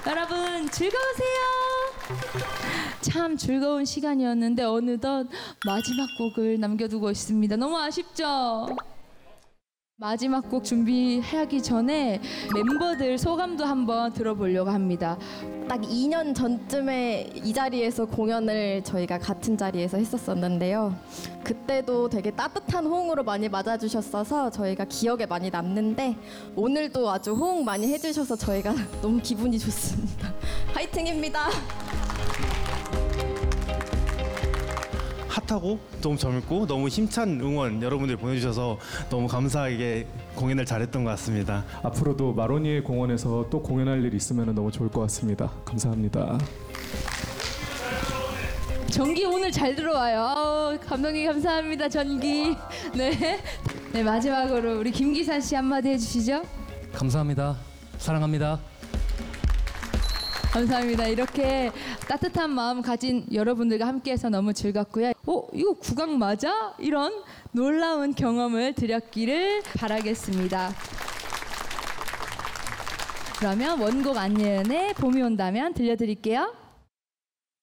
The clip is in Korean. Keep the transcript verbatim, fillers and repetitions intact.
여러분 즐거우세요? 참 즐거운 시간이었는데 어느덧 마지막 곡을 남겨두고 있습니다. 너무 아쉽죠? 마지막 곡 준비하기 전에 멤버들 소감도 한번 들어보려고 합니다. 딱 이 년 전쯤에 이 자리에서 공연을 저희가 같은 자리에서 했었었는데요. 그때도 되게 따뜻한 호응으로 많이 맞아주셨어서 저희가 기억에 많이 남는데 오늘도 아주 호응 많이 해주셔서 저희가 너무 기분이 좋습니다. 화이팅입니다. 핫하고 너무 젊고 너무 힘찬 응원 여러분들 보내주셔서 너무 감사하게 공연을 잘했던 것 같습니다. 앞으로도 마로니에 공원에서 또 공연할 일 있으면 너무 좋을 것 같습니다. 감사합니다. 전기 오늘 잘 들어와요. 아우, 감독님 감사합니다. 전기. 네. 네, 마지막으로 우리 김기산 씨 한마디 해주시죠. 감사합니다. 사랑합니다. 감사합니다. 이렇게 따뜻한 마음 가진 여러분들과 함께해서 너무 즐겁고요. 어? 이거 국악 맞아? 이런 놀라운 경험을 드렸기를 바라겠습니다. 그러면 원곡 안예은의 봄이 온다면 들려드릴게요.